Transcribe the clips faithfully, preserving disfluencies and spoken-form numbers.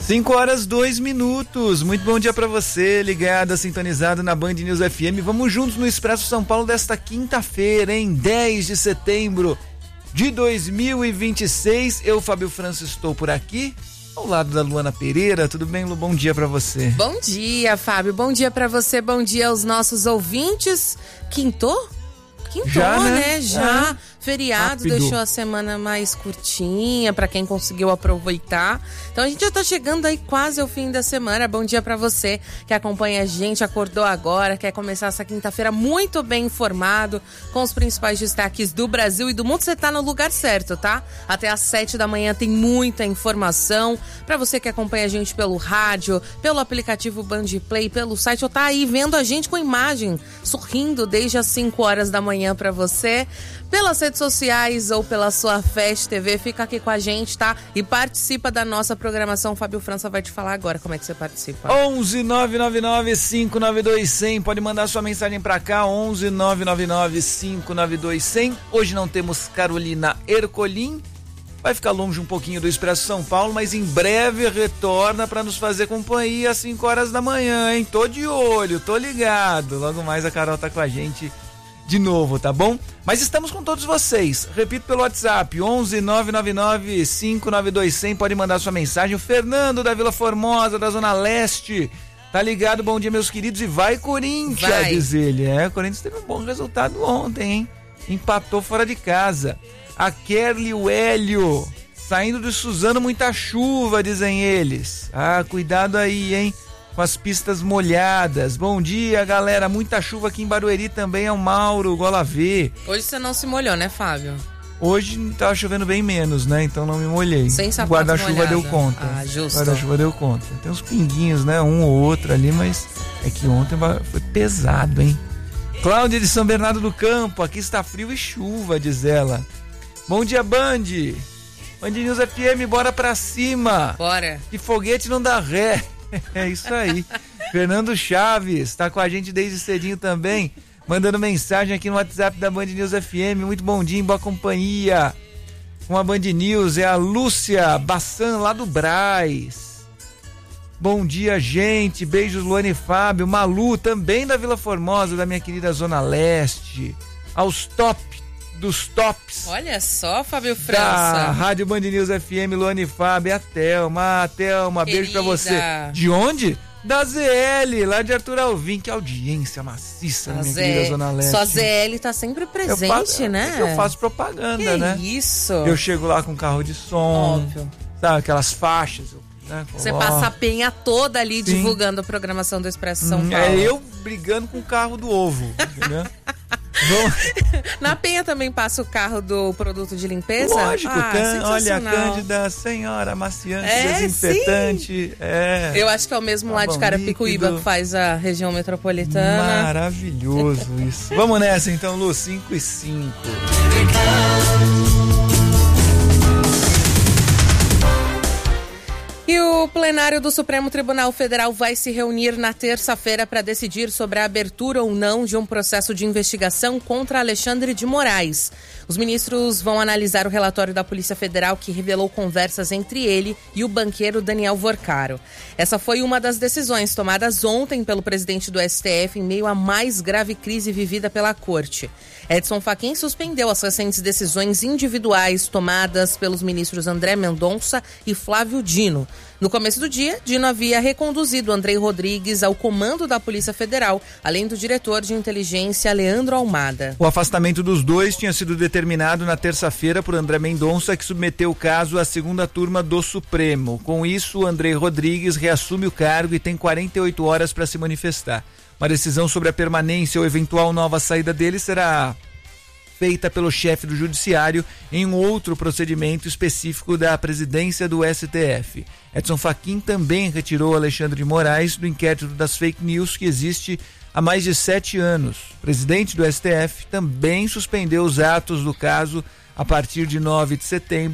cinco horas, dois minutos. Muito bom dia pra você, ligado, sintonizado na Band News F M. Vamos juntos no Expresso São Paulo desta quinta-feira, em dez de setembro de dois mil e vinte e seis. Eu, Fábio França, estou por aqui, ao lado da Luana Pereira. Tudo bem, Lu? Bom dia pra você. Bom dia, Fábio. Bom dia pra você, bom dia aos nossos ouvintes. Quintou? Quintou, Já, né? né? Já. Ah, feriado rápido. Deixou a semana mais curtinha pra quem conseguiu aproveitar. Então a gente já tá chegando aí quase ao fim da semana. Bom dia pra você que acompanha a gente, acordou agora, quer começar essa quinta-feira muito bem informado, com os principais destaques do Brasil e do mundo. Você tá no lugar certo, tá? Até às sete da manhã tem muita informação. Pra você que acompanha a gente pelo rádio, pelo aplicativo Band Play, pelo site, ou tá aí vendo a gente com imagem, sorrindo desde as cinco horas da manhã pra você. Pelas redes sociais ou pela sua Fast T V, fica aqui com a gente, tá? E participa da nossa programação. Fábio França vai te falar agora como é que você participa. onze nove nove nove, cinco nove dois, zero zero. Pode mandar sua mensagem pra cá, onze nove nove nove, cinco nove dois, zero zero. Hoje não temos Carolina Ercolim. Vai ficar longe um pouquinho do Expresso São Paulo, mas em breve retorna pra nos fazer companhia às cinco horas da manhã, hein? Tô de olho, tô ligado. Logo mais a Carol tá com a gente de novo, tá bom? Mas estamos com todos vocês. Repito pelo WhatsApp, onze nove nove nove, cinco nove dois, zero zero. Pode mandar sua mensagem. O Fernando da Vila Formosa, da Zona Leste, tá ligado? Bom dia, meus queridos. E vai, Corinthians, Vai. diz ele. É, o Corinthians teve um bom resultado ontem, hein? Empatou fora de casa. A Kerly, o Hélio, saindo de Suzano, muita chuva, dizem eles. Ah, cuidado aí, hein? Com as pistas molhadas. Bom dia, galera. Muita chuva aqui em Barueri também. É o Mauro Golavê. Hoje você não se molhou, né, Fábio? Hoje tava chovendo bem menos, né? Então não me molhei. Sem sapato O guarda-chuva molhado. deu conta. Ah, justo. O guarda-chuva deu conta. Tem uns pinguinhos, né? Um ou outro ali, mas é que ontem foi pesado, hein? Cláudia de São Bernardo do Campo. Aqui está frio e chuva, diz ela. Bom dia, Band. Band News F M, bora pra cima. Bora. Que foguete não dá ré. É isso aí. Fernando Chaves tá com a gente desde cedinho também, mandando mensagem aqui no WhatsApp da Band News F M. Muito bom dia, em boa companhia com a Band News. É a Lúcia Bassan, lá do Brás. Bom dia, gente. Beijos, Luane e Fábio. Malu, também da Vila Formosa, da minha querida Zona Leste. Aos top dos tops. Olha só, Fábio Da França. Rádio Band News F M, Luane e Fábio, a Thelma, a Thelma, beijo pra você. De onde? Da Z L, lá de Arthur Alvim. Que audiência maciça na minha Zé, querida Zona Leste. Só Z L tá sempre presente, eu faço, né? É que eu faço propaganda, que né? isso? Eu chego lá com carro de som, Óbvio. sabe, aquelas faixas. Eu, né, Você coloco. passa a penha toda ali Sim. divulgando a programação do Expresso São Hum, Paulo. É eu brigando com o carro do ovo, entendeu? Vamos... Na penha também passa o carro do produto de limpeza? Lógico, ah, can... olha, a sensacional. Cândida, senhora, amaciante, É, desinfetante. É. Eu acho que é o mesmo lá de Sabão Carapicuíba líquido. que faz a região metropolitana. Maravilhoso isso. Vamos nessa então, Lu, cinco e cinco. E o plenário do Supremo Tribunal Federal vai se reunir na terça-feira para decidir sobre a abertura ou não de um processo de investigação contra Alexandre de Moraes. Os ministros vão analisar o relatório da Polícia Federal que revelou conversas entre ele e o banqueiro Daniel Vorcaro. Essa foi uma das decisões tomadas ontem pelo presidente do S T F em meio à mais grave crise vivida pela Corte. Edson Fachin suspendeu as recentes decisões individuais tomadas pelos ministros André Mendonça e Flávio Dino. No começo do dia, Dino havia reconduzido Andrei Rodrigues ao comando da Polícia Federal, além do diretor de inteligência Leandro Almada. O afastamento dos dois tinha sido determinado na terça-feira por André Mendonça, que submeteu o caso à segunda turma do Supremo. Com isso, Andrei Rodrigues reassume o cargo e tem quarenta e oito horas para se manifestar. Uma decisão sobre a permanência ou eventual nova saída dele será feita pelo chefe do Judiciário em um outro procedimento específico da presidência do S T F. Edson Fachin também retirou Alexandre de Moraes do inquérito das fake news que existe há mais de sete anos. O presidente do S T F também suspendeu os atos do caso a partir de nove de setembro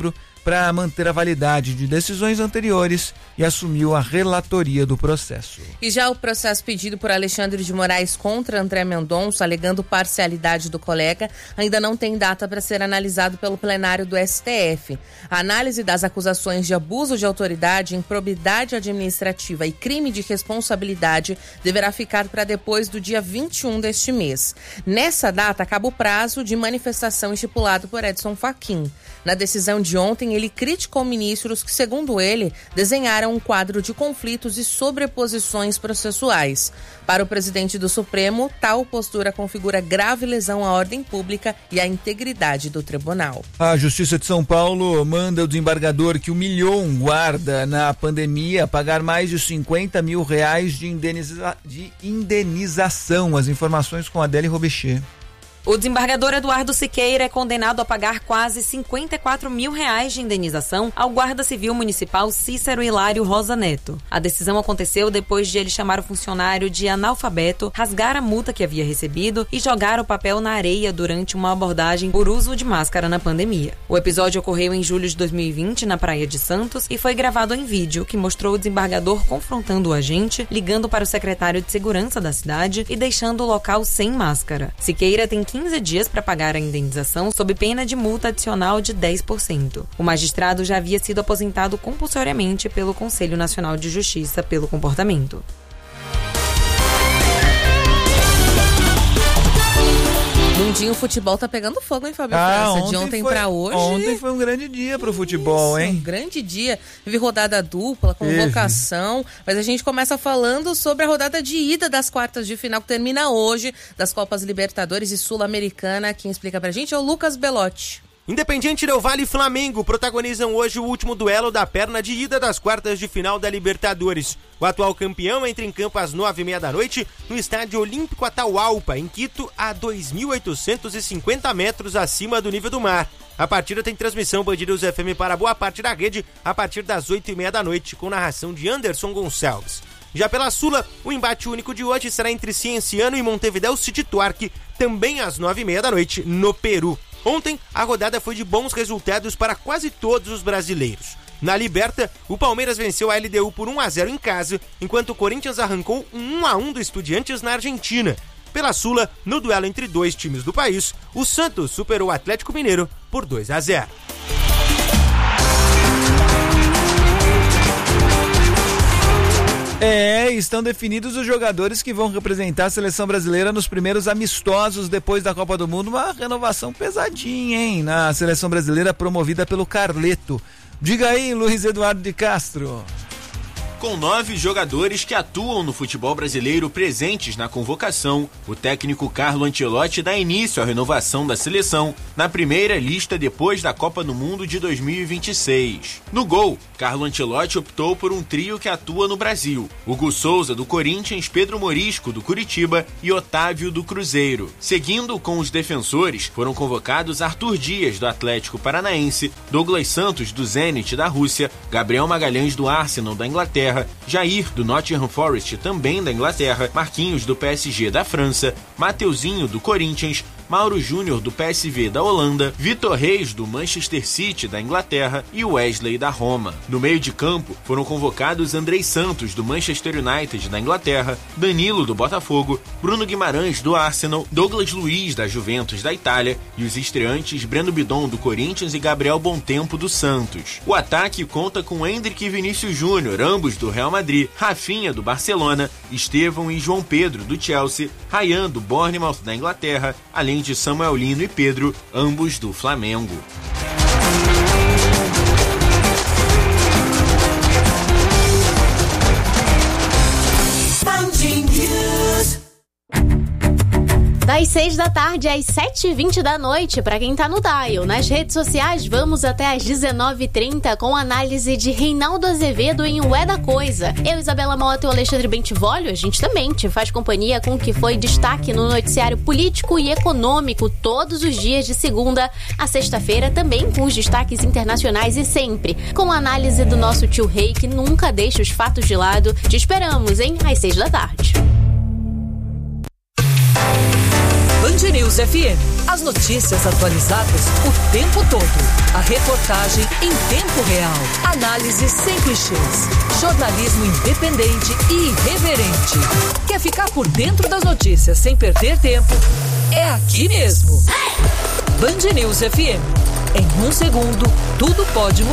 para manter a validade de decisões anteriores e assumiu a relatoria do processo. E já o processo pedido por Alexandre de Moraes contra André Mendonça, alegando parcialidade do colega, ainda não tem data para ser analisado pelo plenário do S T F. A análise das acusações de abuso de autoridade, improbidade administrativa e crime de responsabilidade deverá ficar para depois do dia vinte e um deste mês. Nessa data, acaba o prazo de manifestação estipulado por Edson Fachin. Na decisão de ontem, ele criticou ministros que, segundo ele, desenharam um quadro de conflitos e sobreposições processuais. Para o presidente do Supremo, tal postura configura grave lesão à ordem pública e à integridade do tribunal. A Justiça de São Paulo manda o desembargador que humilhou um guarda na pandemia pagar mais de cinquenta mil reais de, indeniza... de indenização. As informações com Adele Robechet. O desembargador Eduardo Siqueira é condenado a pagar quase cinquenta e quatro mil reais de indenização ao guarda civil municipal Cícero Hilário Rosa Neto. A decisão aconteceu depois de ele chamar o funcionário de analfabeto, rasgar a multa que havia recebido e jogar o papel na areia durante uma abordagem por uso de máscara na pandemia. O episódio ocorreu em julho de dois mil e vinte na Praia de Santos e foi gravado em vídeo, que mostrou o desembargador confrontando o agente, ligando para o secretário de segurança da cidade e deixando o local sem máscara. Siqueira tem quinze dias para pagar a indenização sob pena de multa adicional de dez por cento. O magistrado já havia sido aposentado compulsoriamente pelo Conselho Nacional de Justiça pelo comportamento. Mundinho Futebol tá pegando fogo, hein, Fábio ah, França? De ontem foi, pra hoje. Ontem foi um grande dia pro futebol, Isso, hein? Um grande dia. Teve rodada dupla, convocação. Teve. Mas a gente começa falando sobre a rodada de ida das quartas de final, que termina hoje, das Copas Libertadores e Sul-Americana. Quem explica pra gente é o Lucas Belotti. Independiente Del Valle e Flamengo protagonizam hoje o último duelo da perna de ida das quartas de final da Libertadores. O atual campeão entra em campo às nove e meia da noite no Estádio Olímpico Atahualpa, em Quito, a dois mil oitocentos e cinquenta metros acima do nível do mar. A partida tem transmissão Band News F M para boa parte da rede a partir das oito e meia da noite, com narração de Anderson Gonçalves. Já pela Sula, o embate único de hoje será entre Cienciano e Montevideo City Torque, também às nove e meia da noite, no Peru. Ontem, a rodada foi de bons resultados para quase todos os brasileiros. Na Liberta, o Palmeiras venceu a L D U por um a zero em casa, enquanto o Corinthians arrancou um um a um do Estudiantes na Argentina. Pela Sula, no duelo entre dois times do país, o Santos superou o Atlético Mineiro por dois a zero. É, estão definidos os jogadores que vão representar a seleção brasileira nos primeiros amistosos depois da Copa do Mundo. Uma renovação pesadinha, hein? Na seleção brasileira promovida pelo Carleto. Diga aí, Luiz Eduardo de Castro. Com nove jogadores que atuam no futebol brasileiro presentes na convocação, o técnico Carlo Ancelotti dá início à renovação da seleção na primeira lista depois da Copa do Mundo de dois mil e vinte e seis. No gol, Carlo Ancelotti optou por um trio que atua no Brasil: Hugo Souza, do Corinthians, Pedro Morisco, do Curitiba e Otávio, do Cruzeiro. Seguindo com os defensores, foram convocados Arthur Dias, do Atlético Paranaense, Douglas Santos, do Zenit, da Rússia, Gabriel Magalhães, do Arsenal, da Inglaterra, Jair, do Nottingham Forest, também da Inglaterra, Marquinhos, do P S G da França, Mateuzinho, do Corinthians, Mauro Júnior, do P S V da Holanda, Vitor Reis, do Manchester City da Inglaterra e Wesley, da Roma. No meio de campo, foram convocados Andrei Santos, do Manchester United da Inglaterra, Danilo, do Botafogo, Bruno Guimarães, do Arsenal, Douglas Luiz, da Juventus da Itália e os estreantes Breno Bidon, do Corinthians e Gabriel Bontempo, do Santos. O ataque conta com Endrick e Vinícius Júnior, ambos do Real Madrid, Rafinha, do Barcelona, Estevão e João Pedro, do Chelsea, Ryan, do Bournemouth da Inglaterra, além de Samuel Lino e Pedro, ambos do Flamengo. Das seis da tarde às sete e vinte da noite, para quem tá no dial. Nas redes sociais, vamos até às dezenove e trinta com análise de Reinaldo Azevedo em O É da Coisa. Eu, Isabela Mota e o Alexandre Bentivolio, a gente também te faz companhia com o que foi destaque no noticiário político e econômico todos os dias de segunda a sexta-feira, também com os destaques internacionais e sempre com a análise do nosso tio Rei, que nunca deixa os fatos de lado. Te esperamos, hein? Às seis da tarde. Band Band News F M. As notícias atualizadas o tempo todo. A reportagem em tempo real. Análise sem clichês. Jornalismo independente e irreverente. Quer ficar por dentro das notícias sem perder tempo? É aqui mesmo. Band News F M. Em um segundo, tudo pode mudar.